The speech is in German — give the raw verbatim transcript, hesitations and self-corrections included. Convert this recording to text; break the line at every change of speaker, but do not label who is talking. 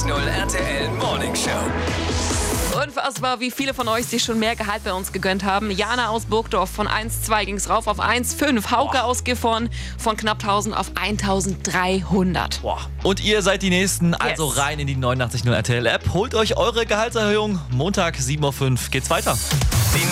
neunundachtzig Komma null R T L Morning Show.
Unfassbar, wie viele von euch sich schon mehr Gehalt bei uns gegönnt haben. Jana aus Burgdorf von eins Komma zwei ging es rauf auf eins Komma fünf. Hauke Boah. aus Gifhorn von knapp tausend auf eintausenddreihundert.
Boah. Und ihr seid die Nächsten, also
Yes.
rein in die neunundachtzig Komma null R T L App. Holt euch eure Gehaltserhöhung. Montag sieben Uhr fünf geht's weiter.